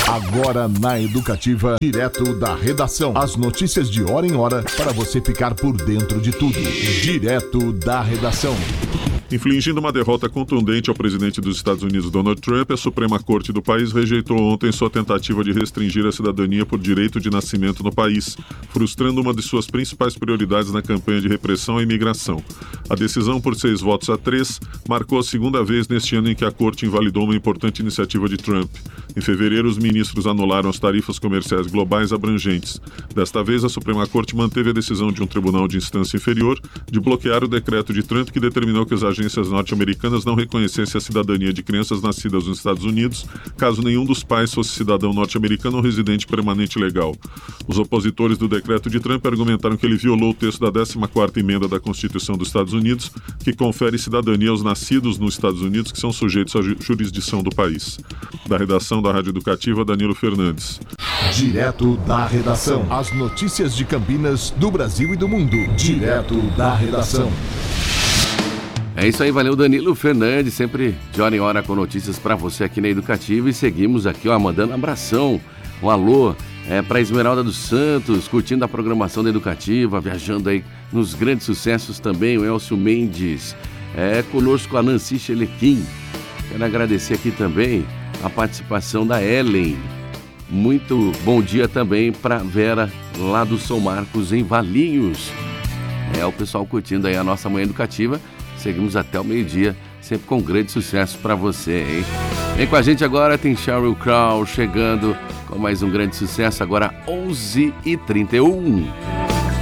Agora na Educativa, direto da redação. As notícias de hora em hora para você ficar por dentro de tudo. Direto da redação. Infligindo uma derrota contundente ao presidente dos Estados Unidos, Donald Trump, a Suprema Corte do país rejeitou ontem sua tentativa de restringir a cidadania por direito de nascimento no país, frustrando uma de suas principais prioridades na campanha de repressão à imigração. A decisão, por 6 votos a 3, marcou a segunda vez neste ano em que a Corte invalidou uma importante iniciativa de Trump. Em fevereiro, os ministros anularam as tarifas comerciais globais abrangentes. Desta vez, a Suprema Corte manteve a decisão de um tribunal de instância inferior de bloquear o decreto de Trump que determinou que as agências norte-americanas não reconhecessem a cidadania de crianças nascidas nos Estados Unidos, caso nenhum dos pais fosse cidadão norte-americano ou residente permanente legal. Os opositores do decreto de Trump argumentaram que ele violou o texto da 14ª emenda da Constituição dos Estados Unidos, que confere cidadania aos nascidos nos Estados Unidos que são sujeitos à jurisdição do país. Da redação da Rádio Educativa, Danilo Fernandes. Direto da redação. As notícias de Campinas, do Brasil e do mundo. Direto da redação. É isso aí, valeu Danilo Fernandes, sempre de hora em hora com notícias para você aqui na Educativa. E seguimos aqui, mandando um abração, um alô para Esmeralda dos Santos, curtindo a programação da Educativa, viajando aí nos grandes sucessos também, o Elcio Mendes, conosco a Nancy Chelequim. Quero agradecer aqui também a participação da Ellen. Muito bom dia também para Vera, lá do São Marcos, em Valinhos. O pessoal curtindo aí a nossa manhã educativa. Seguimos até o meio-dia, sempre com grande sucesso para você, hein? Vem com a gente agora, tem Sheryl Crow chegando com mais um grande sucesso, agora 11h31.